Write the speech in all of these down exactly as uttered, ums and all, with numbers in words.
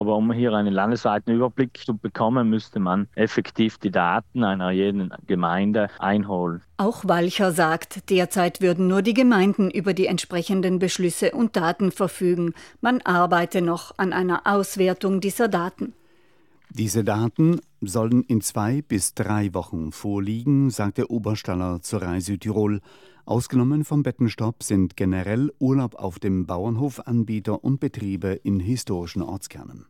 Aber um hier einen landesweiten Überblick zu bekommen, müsste man effektiv die Daten einer jeden Gemeinde einholen. Auch Walcher sagt, derzeit würden nur die Gemeinden über die entsprechenden Beschlüsse und Daten verfügen. Man arbeite noch an einer Auswertung dieser Daten. Diese Daten sollen in zwei bis drei Wochen vorliegen, sagt der Oberstaller zur Rai Südtirol. Ausgenommen vom Bettenstopp sind generell Urlaub auf dem Bauernhof, Anbieter und Betriebe in historischen Ortskernen.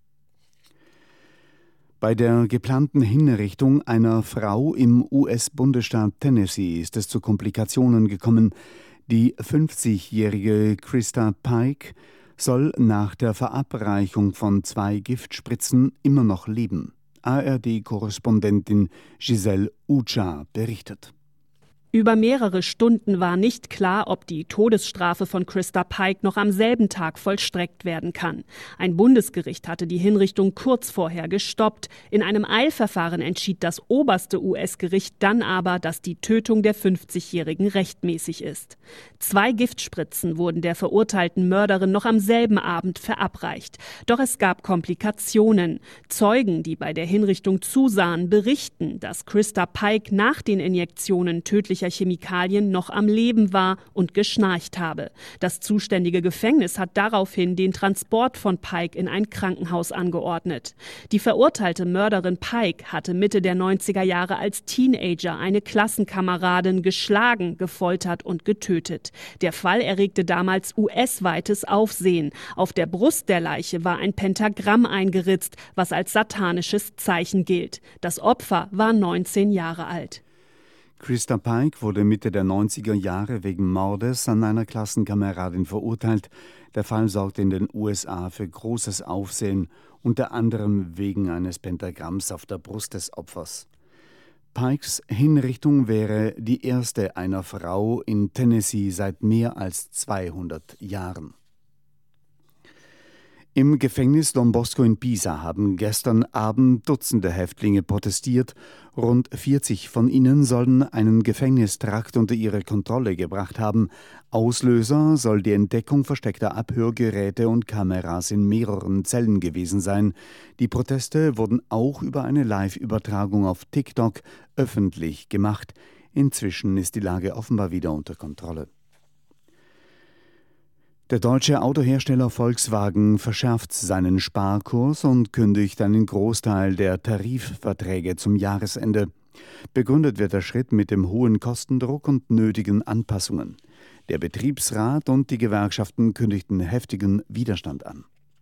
Bei der geplanten Hinrichtung einer Frau im U S-Bundesstaat Tennessee ist es zu Komplikationen gekommen. Die fünfzigjährige Krista Pike soll nach der Verabreichung von zwei Giftspritzen immer noch leben. A R D-Korrespondentin Giselle Ucha berichtet. Über mehrere Stunden war nicht klar, ob die Todesstrafe von Krista Pike noch am selben Tag vollstreckt werden kann. Ein Bundesgericht hatte die Hinrichtung kurz vorher gestoppt. In einem Eilverfahren entschied das oberste U S-Gericht dann aber, dass die Tötung der fünfzigjährigen rechtmäßig ist. Zwei Giftspritzen wurden der verurteilten Mörderin noch am selben Abend verabreicht. Doch es gab Komplikationen. Zeugen, die bei der Hinrichtung zusahen, berichten, dass Krista Pike nach den Injektionen tödlicher Chemikalien noch am Leben war und geschnarcht habe. Das zuständige Gefängnis hat daraufhin den Transport von Pike in ein Krankenhaus angeordnet. Die verurteilte Mörderin Pike hatte Mitte der neunziger Jahre als Teenager eine Klassenkameradin geschlagen, gefoltert und getötet. Der Fall erregte damals U S-weites Aufsehen. Auf der Brust der Leiche war ein Pentagramm eingeritzt, was als satanisches Zeichen gilt. Das Opfer war neunzehn Jahre alt. Krista Pike wurde Mitte der neunziger Jahre wegen Mordes an einer Klassenkameradin verurteilt. Der Fall sorgte in den U S A für großes Aufsehen, unter anderem wegen eines Pentagramms auf der Brust des Opfers. Pikes Hinrichtung wäre die erste einer Frau in Tennessee seit mehr als zweihundert Jahren. Im Gefängnis Don Bosco in Pisa haben gestern Abend Dutzende Häftlinge protestiert. Rund vierzig von ihnen sollen einen Gefängnistrakt unter ihre Kontrolle gebracht haben. Auslöser soll die Entdeckung versteckter Abhörgeräte und Kameras in mehreren Zellen gewesen sein. Die Proteste wurden auch über eine Live-Übertragung auf TikTok öffentlich gemacht. Inzwischen ist die Lage offenbar wieder unter Kontrolle. Der deutsche Autohersteller Volkswagen verschärft seinen Sparkurs und kündigt einen Großteil der Tarifverträge zum Jahresende. Begründet wird der Schritt mit dem hohen Kostendruck und nötigen Anpassungen. Der Betriebsrat und die Gewerkschaften kündigten heftigen Widerstand an.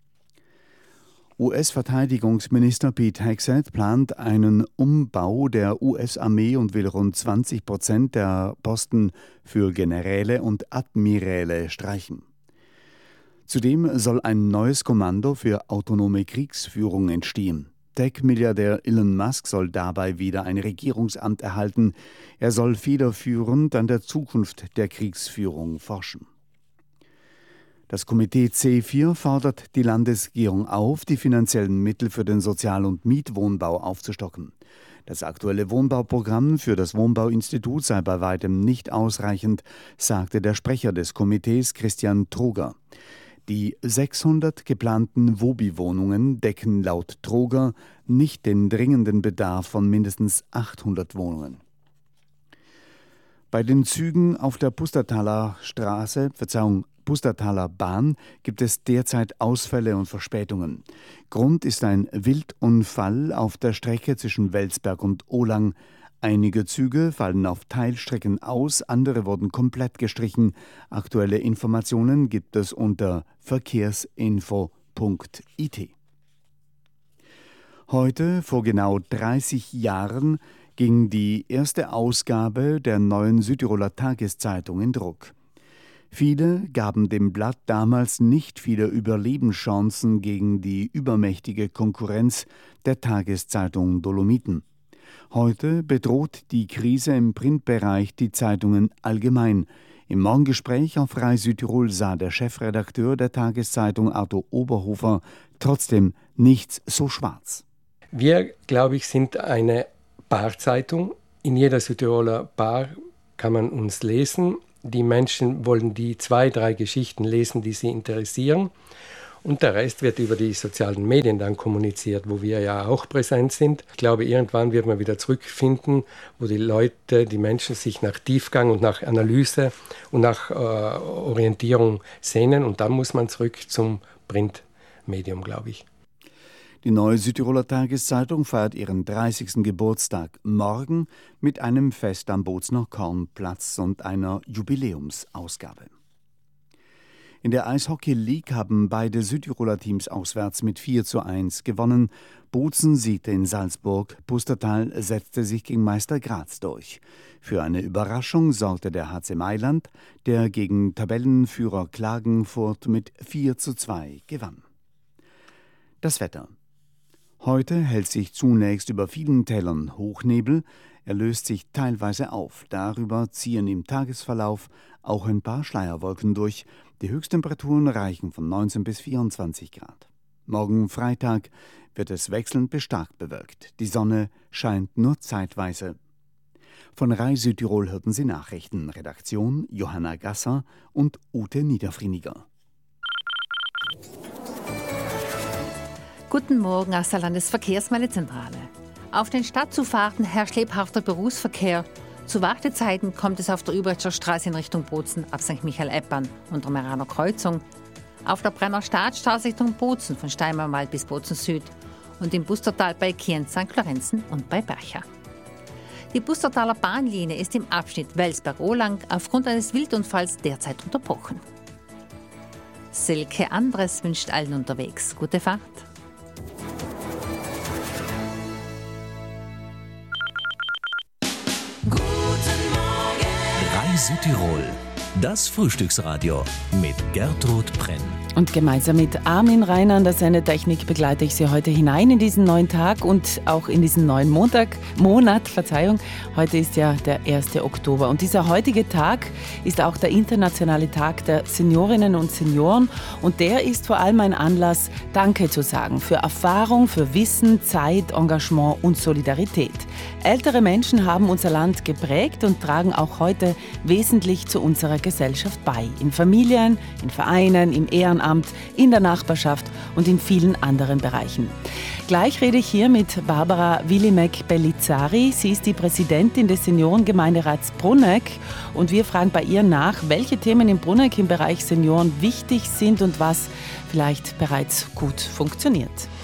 U S-Verteidigungsminister Pete Hegseth plant einen Umbau der U S-Armee und will rund zwanzig Prozent der Posten für Generäle und Admiräle streichen. Zudem soll ein neues Kommando für autonome Kriegsführung entstehen. Tech-Milliardär Elon Musk soll dabei wieder ein Regierungsamt erhalten. Er soll federführend an der Zukunft der Kriegsführung forschen. Das Komitee C vier fordert die Landesregierung auf, die finanziellen Mittel für den Sozial- und Mietwohnbau aufzustocken. Das aktuelle Wohnbauprogramm für das Wohnbauinstitut sei bei weitem nicht ausreichend, sagte der Sprecher des Komitees Christian Troger. Die sechshundert geplanten Wobi-Wohnungen decken laut Troger nicht den dringenden Bedarf von mindestens achthundert Wohnungen. Bei den Zügen auf der Pustertaler Straße, Verzeihung, Pustertaler Bahn gibt es derzeit Ausfälle und Verspätungen. Grund ist ein Wildunfall auf der Strecke zwischen Welsberg und Ohlang. Einige Züge fallen auf Teilstrecken aus, andere wurden komplett gestrichen. Aktuelle Informationen gibt es unter verkehrsinfo punkt I T. Heute, vor genau dreißig Jahren, ging die erste Ausgabe der neuen Südtiroler Tageszeitung in Druck. Viele gaben dem Blatt damals nicht viele Überlebenschancen gegen die übermächtige Konkurrenz der Tageszeitung Dolomiten. Heute bedroht die Krise im Printbereich die Zeitungen allgemein. Im Morgengespräch auf Rai Südtirol sah der Chefredakteur der Tageszeitung Arthur Oberhofer trotzdem nichts so schwarz. Wir, glaube ich, sind eine Barzeitung. In jeder Südtiroler Bar kann man uns lesen. Die Menschen wollen die zwei, drei Geschichten lesen, die sie interessieren. und der Rest wird über die sozialen Medien dann kommuniziert, wo wir ja auch präsent sind. Ich glaube, irgendwann wird man wieder zurückfinden, wo die Leute, die Menschen sich nach Tiefgang und nach Analyse und nach äh, Orientierung sehnen und dann muss man zurück zum Printmedium, glaube ich. Die Neue Südtiroler Tageszeitung feiert ihren dreißigsten Geburtstag morgen mit einem Fest am Bozner Kornplatz und einer Jubiläumsausgabe. In der Eishockey League haben beide Südtiroler Teams auswärts mit vier zu eins gewonnen. Bozen siegte in Salzburg, Pustertal setzte sich gegen Meister Graz durch. Für eine Überraschung sorgte der H C Mailand, der gegen Tabellenführer Klagenfurt mit vier zu zwei gewann. Das Wetter. Heute hält sich zunächst über vielen Tälern Hochnebel, er löst sich teilweise auf. Darüber ziehen im Tagesverlauf auch ein paar Schleierwolken durch. Die Höchsttemperaturen reichen von neunzehn bis vierundzwanzig Grad. Morgen Freitag wird es wechselnd bis stark bewölkt. Die Sonne scheint nur zeitweise. Von Rai Südtirol hörten Sie Nachrichten. Redaktion Johanna Gasser und Ute Niederfrieniger. Guten Morgen aus der Landesverkehrsmeldezentrale. Auf den Stadtzufahrten herrscht lebhafter Berufsverkehr. Zu Wartezeiten kommt es auf der Überetscher Straße in Richtung Bozen ab Sankt Michael-Eppern und der Meraner Kreuzung, auf der Brenner Stadtstraße Richtung Bozen von Steinmannwald bis Bozen Süd und im Bustertal bei Kient, Sankt Lorenzen und bei Bercha. Die Bustertaler Bahnlinie ist im Abschnitt Welsberg-Ohlang aufgrund eines Wildunfalls derzeit unterbrochen. Silke Andres wünscht allen unterwegs gute Fahrt. Südtirol, das Frühstücksradio mit Gertrud Brenn. Und gemeinsam mit Armin Reiner an der Sendetechnik begleite ich Sie heute hinein in diesen neuen Tag und auch in diesen neuen Montag, Monat. Verzeihung. Heute ist ja der erste Oktober und dieser heutige Tag ist auch der internationale Tag der Seniorinnen und Senioren und der ist vor allem ein Anlass, Danke zu sagen für Erfahrung, für Wissen, Zeit, Engagement und Solidarität. Ältere Menschen haben unser Land geprägt und tragen auch heute wesentlich zu unserer Gesellschaft bei. In Familien, in Vereinen, im Ehrenamt, in der Nachbarschaft und in vielen anderen Bereichen. Gleich rede ich hier mit Barbara Wilimek-Bellizari. Sie ist die Präsidentin des Seniorengemeinderats Brunegg und wir fragen bei ihr nach, welche Themen in Brunegg im Bereich Senioren wichtig sind und was vielleicht bereits gut funktioniert.